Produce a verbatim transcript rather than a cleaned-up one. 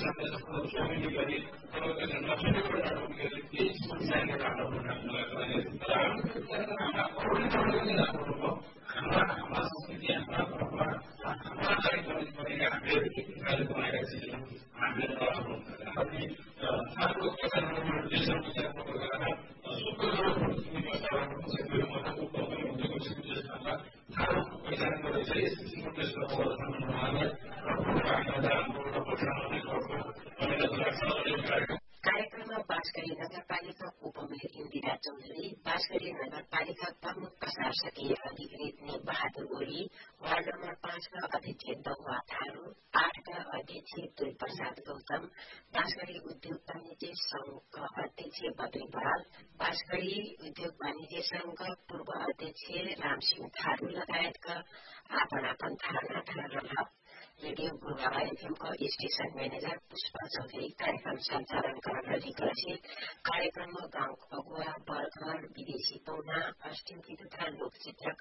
कार्यक्रममा बाँसगढी नगरपालिका उपमेयर इन्दिरा चौधरी, बाँसगढी नगरपालिका प्रमुख प्रशासकीय अधिकृत ने बहादुर ओली, वार्ड नम्बर पाँचका अध्यक्ष दौवा थारू, आठका अध्यक्ष तुल प्रसाद गौतम, बाँसगढी उद्योग वाणिज्य संघका अध्यक्ष बद्री बराल, बाँसगढी उद्योग वाणिज्य संघका पूर्व अध्यक्ष रामसिंह थारू लगायतका आफ्ना आफ्ना धारणा धारणा radio गुरुवाला एफएमको station manager Pushpa Chaudhary, कार्यक्रम सञ्चालन गर्न रविकलसित, कार्यक्रममा गाउँको अगुवा, बर्खर, विदेशी पौना, अष्टिमकी तथा लोकचित्रकार